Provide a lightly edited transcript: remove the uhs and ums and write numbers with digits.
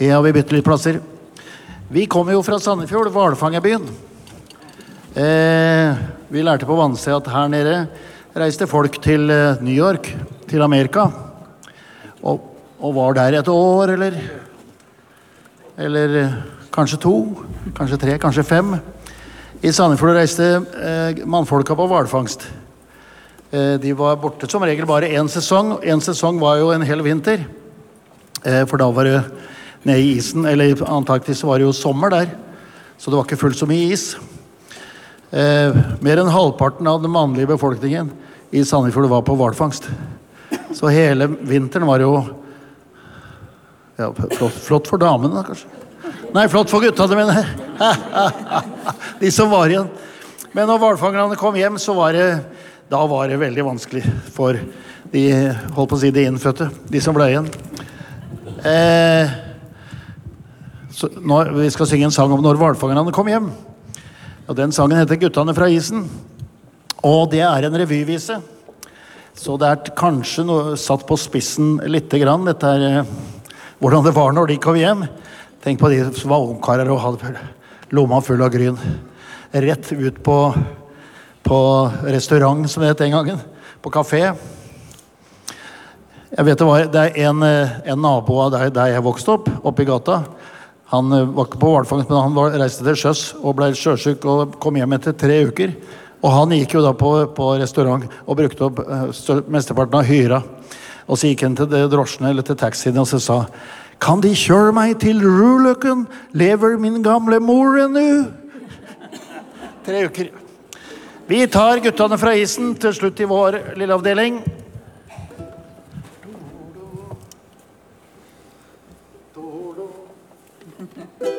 Ja, vi bytter litt plasser. Vi kommer jo fra Sandefjord, Hvalfangerbyen. Vi lærte på Vanse at her nede reiste folk til New York, til Amerika, og var der et år, eller kanskje 2, kanskje 3, kanskje 5. I Sandefjord reiste mannfolka på hvalfangst. De var borte som regel bare en sesong. En sesong var jo en hel vinter, for da var det nede i isen, eller antakelig så var det jo sommer der, så det var ikke fullt så mye is. Mer enn halvparten av den mannlige befolkningen i Sandefjord var på hvalfangst. Så hele vinteren var jo flott for damene, kanskje. Nei, flott for guttene, mener jeg. De som var igjen. Men når hvalfangerne kom hjem, så var det veldig vanskelig for de, holdt på å si, de innfødte, de som ble igjen. Så vi skal synge en sang om når hvalfangerne kom hjem. Og den sangen heter Guttene fra isen. Og det er en revyvise. Så det er kanskje satt på spissen litt grann. Dette er hvordan det var når de kom hjem. Tenk på de som var ungkarer og hadde lomma full av gryn. Rett ut på restaurant, som det het en gangen. På kafé. Jeg vet det er en nabo av der jeg vokste oppe i gata. Han var ikke på hvalfangst, men han reiste til sjøs og ble sjøsyk og kom hjem etter 3 uker. Og han gikk jo da på restaurant og brukte opp mesteparten av hyra. Og så gikk han til drosjene eller til taxien og så sa: «Kan de kjøre meg til Ruløkken? Lever min gamle mor ennå?» 3 uker. Vi tar guttene fra isen til slutt i vår lille avdeling.